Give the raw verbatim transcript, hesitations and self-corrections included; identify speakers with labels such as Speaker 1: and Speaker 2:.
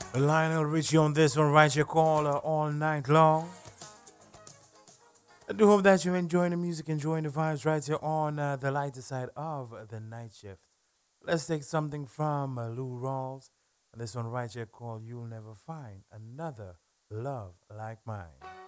Speaker 1: Lionel Richie on this one, right your caller all night long. I do hope that you're enjoying the music, enjoying the vibes right here on uh, the lighter side of the night shift. Let's take something from uh, Lou Rawls. And this one right here called You'll Never Find Another Love Like Mine.